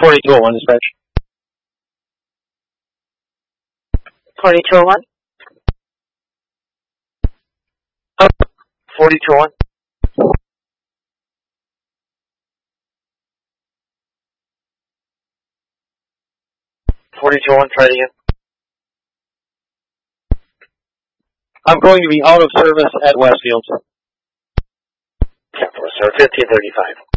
4201 dispatch. 4201? 4201. 4201, try it again. I'm going to be out of service at Westfield. Yeah, sir, 1535.